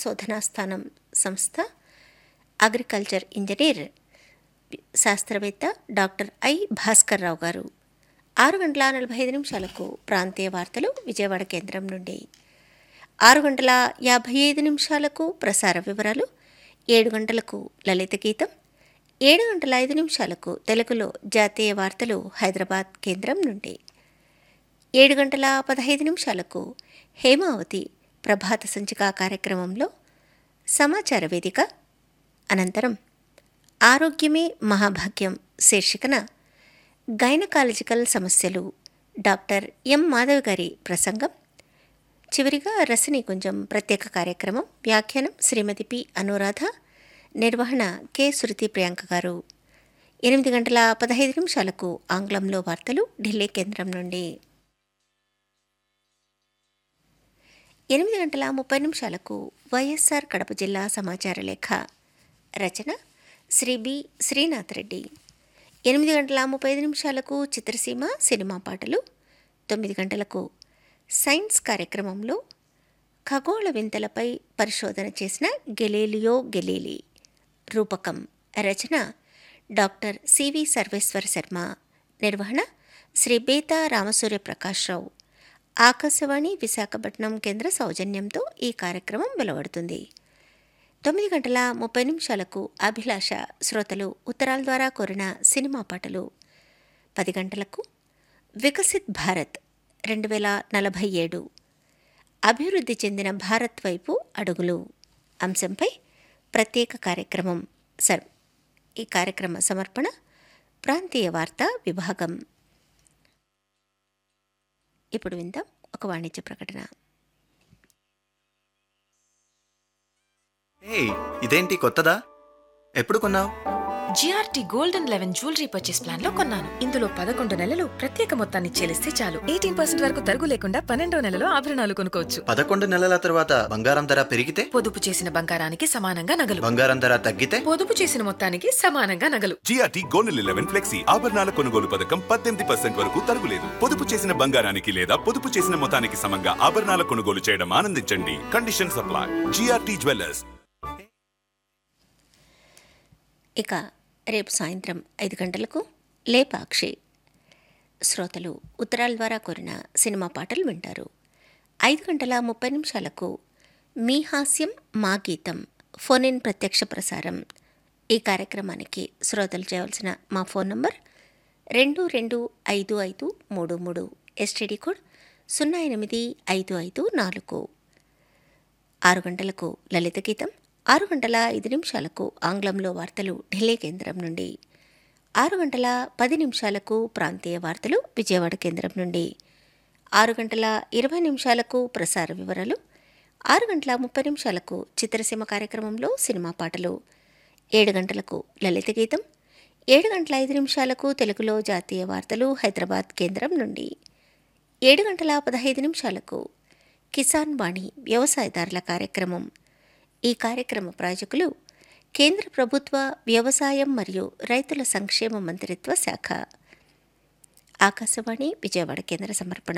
పరిశోధనా స్థానం సంస్థ అగ్రికల్చర్ ఇంజనీర్ శాస్త్రవేత్త డాక్టర్ ఐ భాస్కర్ రావు గారు. 6:45 ప్రాంతీయ వార్తలు విజయవాడ కేంద్రం నుండి. 6:55 ప్రసార వివరాలు. 7 లలిత గీతం. 7:05 తెలుగులో జాతీయ వార్తలు హైదరాబాద్ కేంద్రం నుండి. 7:15 హేమావతి ప్రభాత సంచిక కార్యక్రమంలో సమాచార వేదిక. అనంతరం ఆరోగ్యమే మహాభాగ్యం శీర్షికన గైనకాలజికల్ సమస్యలు డాక్టర్ ఎం మాధవ్ గారి ప్రసంగం. చివరిగా రసనీకుంజం ప్రత్యేక కార్యక్రమం. వ్యాఖ్యానం శ్రీమతి పి అనురాధ. నిర్వహణ కె శృతి ప్రియాంక గారు. 8:15 ఆంగ్లంలో వార్తలు ఢిల్లీ కేంద్రం నుండి. 8:30 వైఎస్ఆర్ కడప జిల్లా సమాచార లేఖ. రచన శ్రీ బి శ్రీనాథ్ రెడ్డి. 8:35 చిత్రసీమ సినిమా పాటలు. 9 సైన్స్ కార్యక్రమంలో ఖగోళ వింతలపై పరిశోధన చేసిన గెలీలియో గెలీలీ. రూపకం రచన డాక్టర్ సివి సర్వేశ్వర శర్మ. నిర్వహణ శ్రీ బేతా రామసూర్య ప్రకాశ్రావు. ఆకాశవాణి విశాఖపట్నం కేంద్ర సౌజన్యంతో ఈ కార్యక్రమం వెలువడుతుంది. 9:30 అభిలాష శ్రోతలు ఉత్తరాల ద్వారా కోరిన సినిమా పాటలు. 10 వికసిత్ భారత్ 2047 అభివృద్ధి చెందిన భారత్ వైపు అడుగులు అంశంపై ప్రత్యేక కార్యక్రమం. ఈ కార్యక్రమ సమర్పణ ప్రాంతీయ వార్తా విభాగం. ఇప్పుడు విందాం ఒక వాణిజ్య ప్రకటన. ఇదేంటి కొత్తదా? ఎప్పుడు కొన్నావు? GRT gold and 11 jewellery purchase plan లో కొన్నాను. ఇందులో 11 నెలలు ప్రత్యేక మొత్తాన్ని చెల్లిస్తే చాలు. 18% వరకు తరుగు లేకుండా 12వ నెలలో ఆభరణాలు కొనుక్కోవచ్చు. 11 నెలల తర్వాత బంగారం ధర పెరిగితే? పొదుపు చేసిన బంగారానికి సమానంగా నగలు. బంగారం ధర తగ్గితే? పొదుపు చేసిన మొత్తానికి సమానంగా నగలు. జిఆర్టీ గోల్డ్ 11 ఫ్లెక్సీ ఆభరణాల కొనుగోలు పథకం 18% వరకు తరుగులేదు. పొదుపు చేసిన బంగారానికి లేదా పొదుపు చేసిన మొత్తానికి సమంగా ఆభరణాల కొనుగోలు చేయడం ఆనందించండి. Condition supply. GRT jewellers. ఇక రేపు సాయంత్రం 5 లేపాక్షి శ్రోతలు ఉత్తరాల ద్వారా కోరిన సినిమా పాటలు వింటారు. 5:30 మీ హాస్యం మా గీతం ఫోన్ ఇన్ ప్రత్యక్ష ప్రసారం. ఈ కార్యక్రమానికి శ్రోతలు చేయవలసిన మా ఫోన్ నంబర్ 225533 ఎస్టీడీ కోడ్ 085554. 6 లలిత గీతం. 6:05 ఆంగ్లంలో వార్తలు ఢిల్లీ కేంద్రం నుండి. 6:10 ప్రాంతీయ వార్తలు విజయవాడ కేంద్రం నుండి. 6:20 ప్రసార వివరాలు. 6:30 చిత్రసీమ కార్యక్రమంలో సినిమా పాటలు. 7 లలిత గీతం. 7:05 తెలుగులో జాతీయ వార్తలు హైదరాబాద్ కేంద్రం నుండి. 7:15 కిసాన్ వాణి వ్యవసాయదారుల కార్యక్రమం. ఈ కార్యక్రమ ప్రాయోజకులు కేంద్ర ప్రభుత్వ వ్యవసాయం మరియు రైతుల సంక్షేమ మంత్రిత్వ శాఖ. ఆకాశవాణి విజయవాడ కేంద్ర సమర్పణ.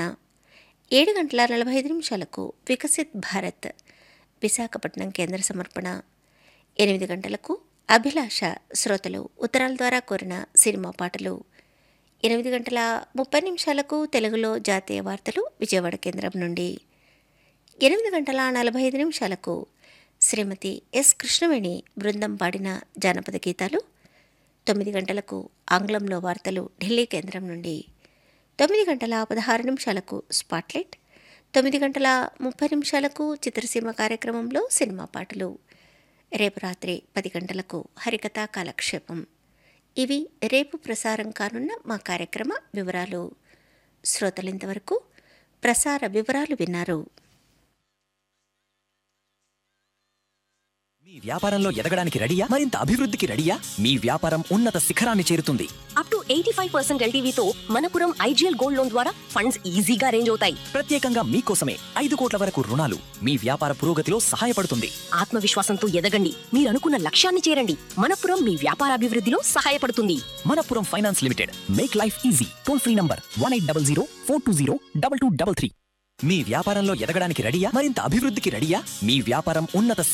7:45 వికసిత్ భారత్ విశాఖపట్నం కేంద్ర సమర్పణ. 8 అభిలాష శ్రోతలు ఉత్తరాల ద్వారా కోరిన సినిమా పాటలు. 8:30 తెలుగులో జాతీయ వార్తలు విజయవాడ కేంద్రం నుండి. 8:45 శ్రీమతి ఎస్ కృష్ణవేణి బృందం పాడిన జానపద గీతాలు. 9 ఆంగ్లంలో వార్తలు ఢిల్లీ కేంద్రం నుండి. 9:16 స్పాట్లైట్. 9:30 చిత్రసీమ కార్యక్రమంలో సినిమా పాటలు. రేపు రాత్రి 10 హరికథా కాలక్షేపం. ఇవి రేపు ప్రసారం కానున్న మా కార్యక్రమ వివరాలు. శ్రోతలింతవరకు ప్రసార వివరాలు విన్నారు. మీ వ్యాపారంలో ఎదగడానికి రెడీయా? మరింత అభివృద్ధికి రెడీయా? మీ వ్యాపారం ఉన్నత శిఖరాన్ని చేరుతుంది. Up to 85% ఎల్టీవీతో Manappuram IGL gold loan ద్వారా ఫండ్స్ ఈజీగా అరేంజ్ అవుతాయి. ప్రత్యేకంగా మీకోసమే 5 కోట్ల వరకు రుణాలు మీ వ్యాపార పురోగతిలో సహాయపడుతుంది. ఆత్మవిశ్వాసంతో ఎదగండి, మీరు అనుకున్న లక్ష్యాన్ని చేరండి. మనపురం మీ వ్యాపార అభివృద్ధిలో సహాయపడుతుంది. Manappuram finance limited. Make life easy. Toll free number 1800-420-2233. మీ వ్యాపారంలో ఎదగడానికి రెడీయా? మరింత అభివృద్ధికి రెడీయా? మీ వ్యాపారం ఉన్నత